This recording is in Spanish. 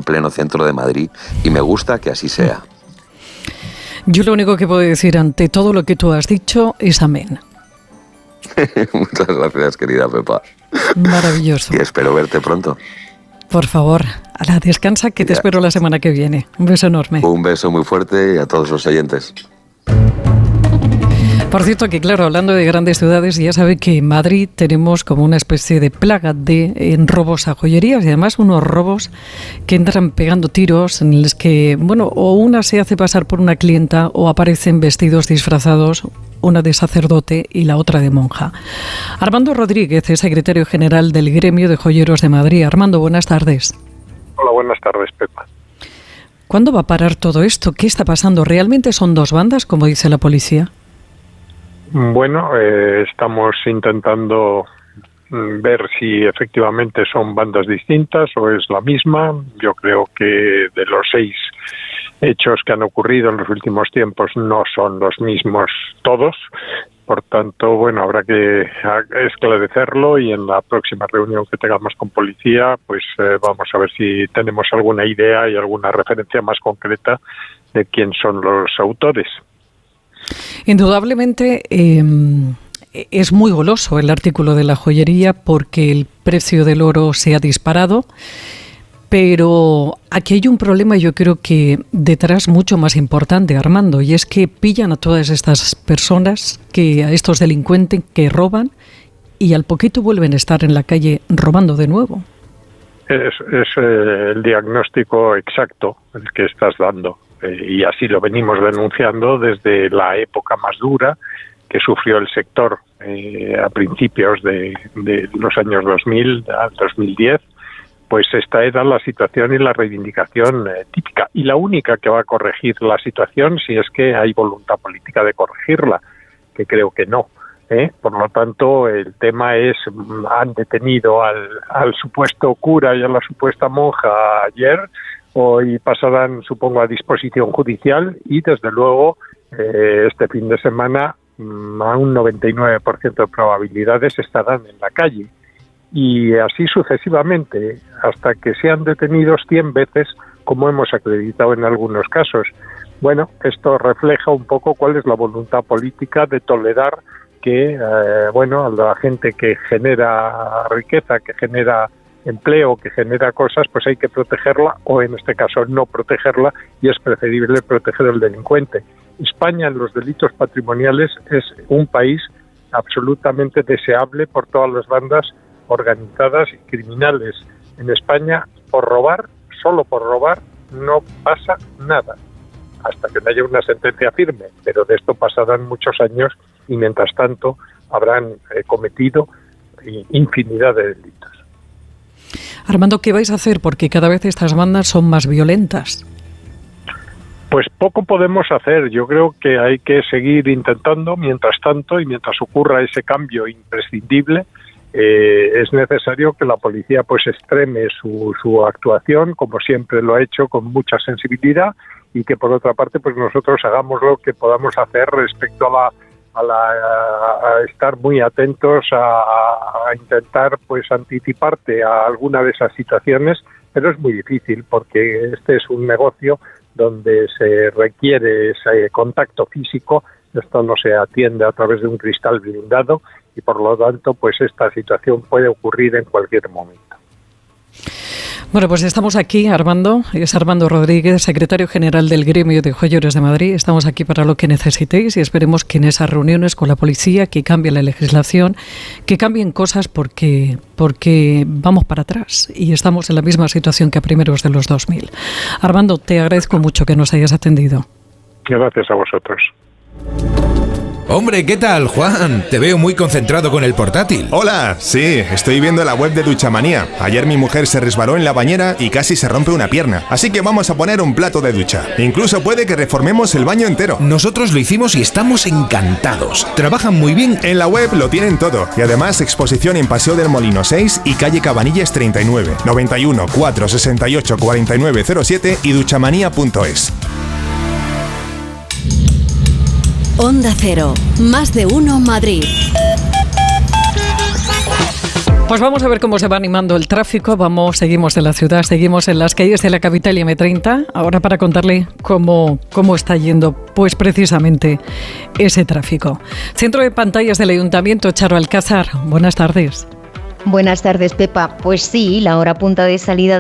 pleno centro de Madrid, y me gusta que así sea. Yo lo único que puedo decir ante todo lo que tú has dicho es amén. Muchas gracias, querida Pepa. Maravilloso. Y espero verte pronto. Por favor, descansa, que te espero la semana que viene. Un beso enorme. Un beso muy fuerte y a todos los oyentes. Por cierto, que claro, hablando de grandes ciudades, ya sabe que en Madrid tenemos como una especie de plaga de robos a joyerías, y además unos robos que entran pegando tiros en los que, bueno, o una se hace pasar por una clienta o aparecen vestidos disfrazados, una de sacerdote y la otra de monja. Armando Rodríguez es secretario general del Gremio de Joyeros de Madrid. Armando, buenas tardes. Hola, buenas tardes, Pepa. ¿Cuándo va a parar todo esto? ¿Qué está pasando? ¿Realmente son dos bandas, como dice la policía? Bueno, estamos intentando ver si efectivamente son bandas distintas o es la misma. Yo creo que de los 6 hechos que han ocurrido en los últimos tiempos no son los mismos todos. Por tanto, bueno, habrá que esclarecerlo, y en la próxima reunión que tengamos con policía, pues vamos a ver si tenemos alguna idea y alguna referencia más concreta de quién son los autores. Indudablemente es muy goloso el artículo de la joyería porque el precio del oro se ha disparado, pero aquí hay un problema, yo creo que detrás mucho más importante, Armando, y es que pillan a todas estas personas, a estos delincuentes que roban, y al poquito vuelven a estar en la calle robando de nuevo. Es el diagnóstico exacto el que estás dando. Y así lo venimos denunciando desde la época más dura que sufrió el sector a principios de los años 2000 al 2010. Pues esta era la situación y la reivindicación típica, y la única que va a corregir la situación, si es que hay voluntad política de corregirla, que creo que no. Por lo tanto, el tema es, han detenido al supuesto cura y a la supuesta monja ayer. Hoy pasarán, supongo, a disposición judicial, y desde luego este fin de semana a un 99% de probabilidades estarán en la calle, y así sucesivamente hasta que sean detenidos 100 veces, como hemos acreditado en algunos casos. Bueno, esto refleja un poco cuál es la voluntad política de tolerar que a la gente que genera riqueza, que genera empleo, que genera cosas, pues hay que protegerla, o en este caso no protegerla, y es preferible proteger al delincuente. España en los delitos patrimoniales es un país absolutamente deseable por todas las bandas organizadas y criminales. En España, por robar, solo por robar, no pasa nada, hasta que no haya una sentencia firme, pero de esto pasarán muchos años, y mientras tanto habrán cometido infinidad de delitos. Armando, ¿qué vais a hacer? Porque cada vez estas bandas son más violentas. Pues poco podemos hacer. Yo creo que hay que seguir intentando. Mientras tanto, y mientras ocurra ese cambio imprescindible, es necesario que la policía pues extreme su actuación, como siempre lo ha hecho, con mucha sensibilidad, y que por otra parte pues nosotros hagamos lo que podamos hacer respecto a estar muy atentos a intentar pues anticiparte a alguna de esas situaciones, pero es muy difícil porque este es un negocio donde se requiere ese contacto físico. Esto no se atiende a través de un cristal blindado, y por lo tanto pues esta situación puede ocurrir en cualquier momento. Bueno, pues estamos aquí, Armando. Es Armando Rodríguez, secretario general del Gremio de Joyeros de Madrid. Estamos aquí para lo que necesitéis, y esperemos que en esas reuniones con la policía, que cambie la legislación, que cambien cosas, porque vamos para atrás y estamos en la misma situación que a primeros de los 2000. Armando, te agradezco mucho que nos hayas atendido. Gracias a vosotros. Hombre, ¿qué tal, Juan? Te veo muy concentrado con el portátil. Hola, sí, estoy viendo la web de Duchamanía. Ayer mi mujer se resbaló en la bañera y casi se rompe una pierna. Así que vamos a poner un plato de ducha. Incluso puede que reformemos el baño entero. Nosotros lo hicimos y estamos encantados. Trabajan muy bien. En la web lo tienen todo. Y además exposición en Paseo del Molino 6 y calle Cabanillas 39, 91 468 4907 y duchamanía.es. Onda Cero, más de uno Madrid. Pues vamos a ver cómo se va animando el tráfico. Seguimos en la ciudad, seguimos en las calles de la capital y M30. Ahora para contarle cómo está yendo, pues precisamente ese tráfico. Centro de pantallas del Ayuntamiento, Charo Alcázar. Buenas tardes. Buenas tardes, Pepa. Pues sí, la hora punta de salida